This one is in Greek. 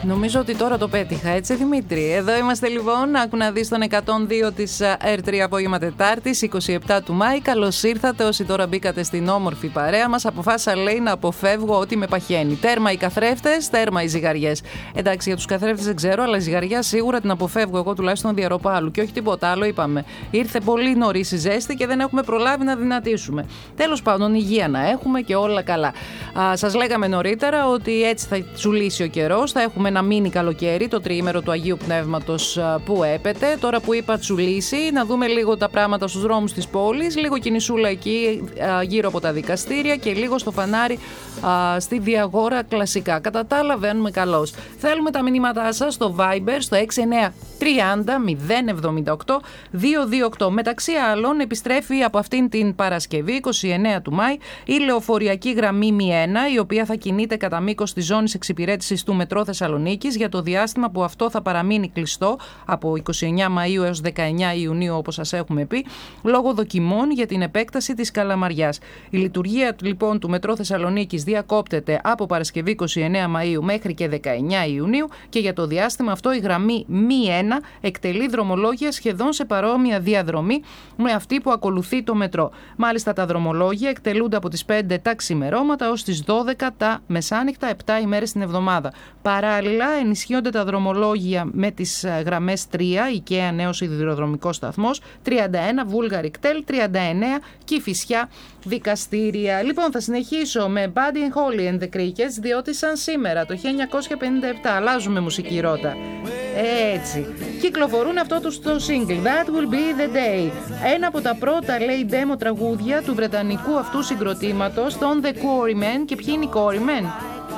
Νομίζω ότι τώρα το πέτυχα, έτσι Δημήτρη? Εδώ είμαστε λοιπόν, άκου να δεις τον 102 της R3 απόγευμα Τετάρτης, 27 του Μάη. Καλώς ήρθατε όσοι τώρα μπήκατε στην όμορφη παρέα μας. Αποφάσισα, λέει, να αποφεύγω ό,τι με παχαίνει. Τέρμα οι καθρέφτες, τέρμα οι ζυγαριές. Εντάξει, για τους καθρέφτες δεν ξέρω, αλλά η ζυγαριά σίγουρα την αποφεύγω εγώ, τουλάχιστον διαρροπάλου. Και όχι τίποτα άλλο, είπαμε. Ήρθε πολύ νωρίς η ζέστη και δεν έχουμε προλάβει να δυνατήσουμε. Τέλος πάντων, υγεία να έχουμε και όλα καλά. Σας λέγαμε νωρίτερα ότι έτσι θα τσουλήσει ο καιρός. Θα έχουμε ένα μίνι καλοκαίρι, το τριήμερο του Αγίου Πνεύματος που έπεται. Τώρα που είπα τσουλήσει, να δούμε λίγο τα πράγματα στους δρόμους της πόλης, λίγο κινησούλα εκεί γύρω από τα δικαστήρια και λίγο στο φανάρι στη Διαγόρα κλασικά. Κατά τα άλλα βαίνουμε καλώς. Θέλουμε τα μηνύματά σας στο Viber στο 6930 078 228. Μεταξύ άλλων επιστρέφει από αυτήν την Παρασκευή 29 του Μάη η λεωφοριακή γραμμή μη 1, η οποία θα κινείται κατά μήκος της ζώνης εξυπηρέτησης του Μετρό Θεσσαλονίκης για το διάστημα που αυτό θα παραμείνει κλειστό από 29 Μαΐου έως 19 Ιουνίου, όπως σας έχουμε πει, λόγω δοκιμών για την επέκταση της Καλαμαριάς. Η λειτουργία λοιπόν του Μετρό Θεσσαλονίκης διακόπτεται από Παρασκευή 29 Μαΐου μέχρι και 19 Ιουνίου και για το διάστημα αυτό η γραμμή μη 1 εκτελεί δρομολόγια σχεδόν σε παρόμοια διαδρομή με αυτή που ακολουθεί το μετρό. Μάλιστα τα δρομολόγια εκτελούνται από τις 5 τα ξημερώματα ως τις 12 τα μεσάνυχτα, 7 ημέρες την εβδομάδα. Παράλληλα ενισχύονται τα δρομολόγια με τις γραμμές 3, IKEA νέος σιδηροδρομικός σταθμός, 31 Βούλγαρη κτέλ, 39 Κηφισιά δικαστήρια. Λοιπόν, θα συνεχίσω με Buddy Holly and the Crickets, διότι σαν σήμερα το 1957 αλλάζουμε μουσική ρότα. Έτσι. Κυκλοφορούν αυτό το single That Will Be The Day. Ένα από τα πρώτα, λέει, demo τραγούδια του βρετανικού αυτού συγκροτήματος, των The Quarrymen. Και ποιοι είναι οι Quarrymen?